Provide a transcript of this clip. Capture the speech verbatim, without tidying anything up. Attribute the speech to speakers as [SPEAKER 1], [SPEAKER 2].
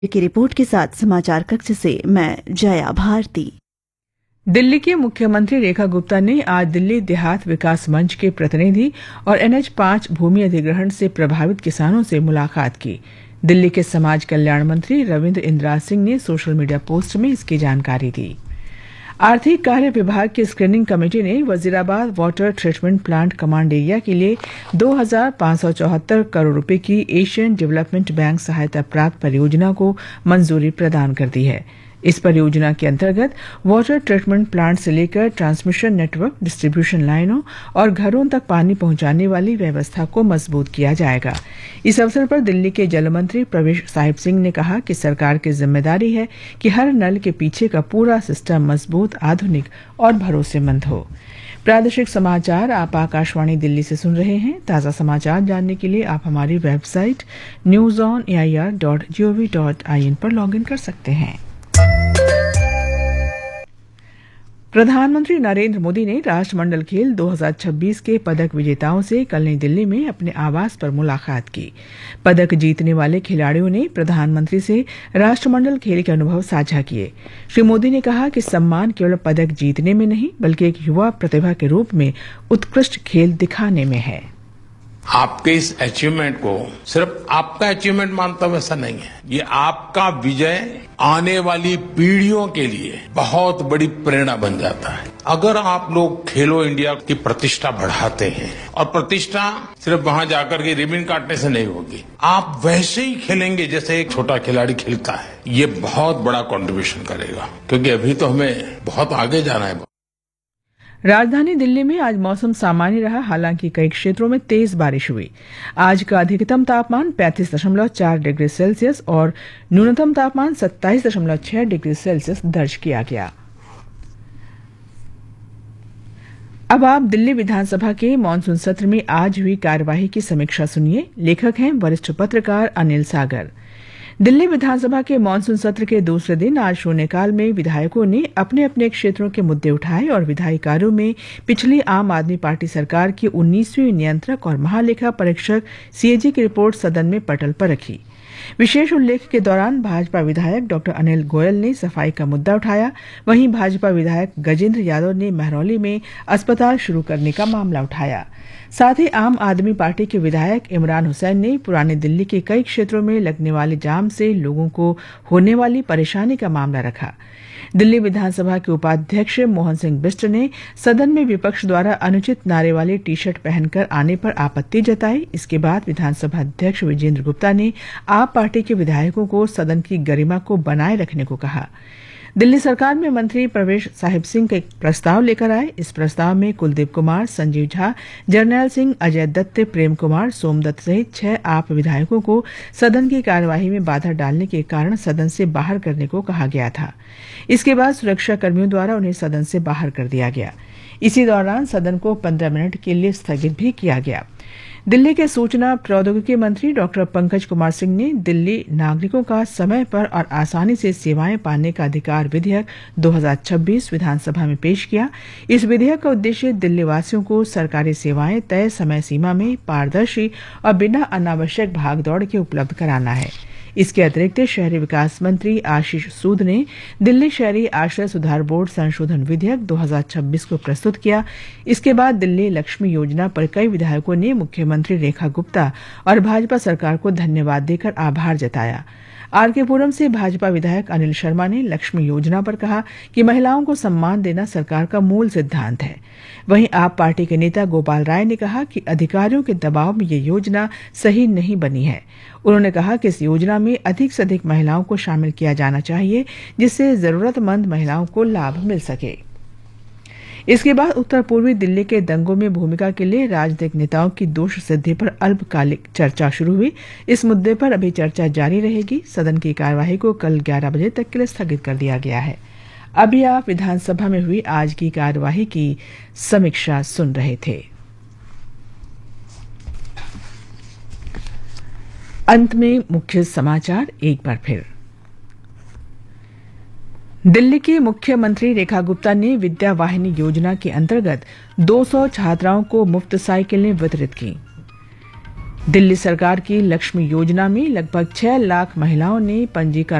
[SPEAKER 1] की रिपोर्ट के साथ समाचार कक्ष से मैं जया भारती।
[SPEAKER 2] दिल्ली के मुख्यमंत्री रेखा गुप्ता ने आज दिल्ली देहात विकास मंच के प्रतिनिधि और एनएच पांच भूमि अधिग्रहण से प्रभावित किसानों से मुलाकात की। दिल्ली के समाज कल्याण मंत्री रविंद्र इंद्राज सिंह ने सोशल मीडिया पोस्ट में इसकी जानकारी दी। आर्थिक कार्य विभाग की स्क्रीनिंग कमेटी ने Wazirabad water treatment plant command area के लिए दो हजार पाँच सौ चौहत्तर करोड़ रुपए की एशियन डेवलपमेंट बैंक सहायता प्राप्त परियोजना को मंजूरी प्रदान कर दी है। इस परियोजना के अंतर्गत वाटर ट्रीटमेंट प्लांट से लेकर ट्रांसमिशन नेटवर्क, डिस्ट्रीब्यूशन लाइनों और घरों तक पानी पहुंचाने वाली व्यवस्था को मजबूत किया जाएगा। इस अवसर पर दिल्ली के जल मंत्री प्रवेश साहिब सिंह ने कहा कि सरकार की जिम्मेदारी है कि हर नल के पीछे का पूरा सिस्टम मजबूत, आधुनिक और भरोसेमंद हो। प्रादेशिक समाचार आप आकाशवाणी दिल्ली से सुन रहे हैं। ताज़ा समाचार जानने के लिए आप हमारी website news on A I R dot G O V dot I N पर लॉग इन कर सकते हैं। प्रधानमंत्री नरेंद्र मोदी ने राष्ट्रमंडल खेल दो हज़ार छब्बीस के पदक विजेताओं से कल नई दिल्ली में अपने आवास पर मुलाकात की। पदक जीतने वाले खिलाड़ियों ने प्रधानमंत्री से राष्ट्रमंडल खेल के अनुभव साझा किए। श्री मोदी ने कहा कि सम्मान केवल पदक जीतने में नहीं बल्कि एक युवा प्रतिभा के रूप में उत्कृष्ट खेल दिखाने में है।
[SPEAKER 3] आपके इस अचीवमेंट को सिर्फ आपका अचीवमेंट मानता हूं ऐसा नहीं है, ये आपका विजय आने वाली पीढ़ियों के लिए बहुत बड़ी प्रेरणा बन जाता है। अगर आप लोग खेलो इंडिया की प्रतिष्ठा बढ़ाते हैं, और प्रतिष्ठा सिर्फ वहां जाकर के रिबन काटने से नहीं होगी, आप वैसे ही खेलेंगे जैसे एक छोटा खिलाड़ी खेलता है, ये बहुत बड़ा कंट्रीब्यूशन करेगा, क्योंकि अभी तो हमें बहुत आगे जाना है।
[SPEAKER 2] राजधानी दिल्ली में आज मौसम सामान्य रहा, हालांकि कई क्षेत्रों में तेज बारिश हुई। आज का अधिकतम तापमान पैंतीस दशमलव चार डिग्री सेल्सियस और न्यूनतम तापमान सत्ताईस दशमलव छह डिग्री सेल्सियस दर्ज किया गया। अब आप दिल्ली विधानसभा के मानसून सत्र में आज हुई कार्यवाही की समीक्षा सुनिए। लेखक हैं वरिष्ठ पत्रकार अनिल सागर। दिल्ली विधानसभा के मानसून सत्र के दूसरे दिन आज शून्यकाल में विधायकों ने अपने अपने क्षेत्रों के मुद्दे उठाए और विधायी कार्यों में पिछली आम आदमी पार्टी सरकार की उन्नीसवीं नियंत्रक और महालेखा परीक्षक सीएजी की रिपोर्ट सदन में पटल पर रखी। विशेष उल्लेख के दौरान भाजपा विधायक डॉक्टर अनिल गोयल ने सफाई का मुद्दा उठाया। वहीं भाजपा विधायक गजेंद्र यादव ने महरौली में अस्पताल शुरू करने का मामला उठाया। साथ ही आम आदमी पार्टी के विधायक इमरान हुसैन ने पुरानी दिल्ली के कई क्षेत्रों में लगने वाले जाम से लोगों को होने वाली परेशानी का मामला रखा। दिल्ली विधानसभा के उपाध्यक्ष मोहन सिंह बिष्ट ने सदन में विपक्ष द्वारा अनुचित नारे वाली टी शर्ट पहनकर आने पर आपत्ति जताई। इसके बाद विधानसभा अध्यक्ष विजेंद्र गुप्ता ने आप पार्टी के विधायकों को सदन की गरिमा को बनाए रखने को कहा। दिल्ली सरकार में मंत्री प्रवेश साहिब सिंह का एक प्रस्ताव लेकर आए। इस प्रस्ताव में कुलदीप कुमार, संजीव झा, जरनैल सिंह, अजय दत्त, प्रेम कुमार, सोमदत्त सहित छह आप विधायकों को सदन की कार्यवाही में बाधा डालने के कारण सदन से बाहर करने को कहा गया था। इसके बाद सुरक्षा कर्मियों द्वारा उन्हें सदन से बाहर कर दिया गया। इसी दौरान सदन को पंद्रह मिनट के लिए स्थगित भी किया गया। दिल्ली के सूचना प्रौद्योगिकी मंत्री डॉक्टर पंकज कुमार सिंह ने दिल्ली नागरिकों का समय पर और आसानी से सेवाएं पाने का अधिकार विधेयक दो हज़ार छब्बीस विधानसभा में पेश किया। इस विधेयक का उद्देश्य दिल्ली वासियों को सरकारी सेवाएं तय समय सीमा में पारदर्शी और बिना अनावश्यक भागदौड़ के उपलब्ध कराना है। इसके अतिरिक्त शहरी विकास मंत्री आशीष सूद ने दिल्ली शहरी आश्रय सुधार बोर्ड संशोधन विधेयक दो हज़ार छब्बीस को प्रस्तुत किया। इसके बाद दिल्ली लक्ष्मी योजना पर कई विधायकों ने मुख्यमंत्री रेखा गुप्ता और भाजपा सरकार को धन्यवाद देकर आभार जताया। आरके पुरम से भाजपा विधायक अनिल शर्मा ने लक्ष्मी योजना पर कहा कि महिलाओं को सम्मान देना सरकार का मूल सिद्धांत है। वहीं आप पार्टी के नेता गोपाल राय ने कहा कि अधिकारियों के दबाव में ये योजना सही नहीं बनी है। उन्होंने कहा कि इस योजना में अधिक से अधिक महिलाओं को शामिल किया जाना चाहिए, जिससे जरूरतमंद महिलाओं को लाभ मिल सके। इसके बाद उत्तर पूर्वी दिल्ली के दंगों में भूमिका के लिए राजनीतिक नेताओं की दोष सिद्धि पर अल्पकालिक चर्चा शुरू हुई। इस मुद्दे पर अभी चर्चा जारी रहेगी। सदन की कार्यवाही को कल ग्यारह बजे तक के लिए स्थगित कर दिया गया है। अभी आप विधानसभा में हुई आज की कार्यवाही की समीक्षा सुन रहे थे। अंत में मुख्य समाचार एक बार फिर। दिल्ली की मुख्यमंत्री रेखा गुप्ता ने विद्या वाहिनी योजना के अंतर्गत दो सौ छात्राओं को मुफ्त साइकिलें वितरित की। दिल्ली सरकार की लक्ष्मी योजना में लगभग छह लाख महिलाओं ने पंजीकरण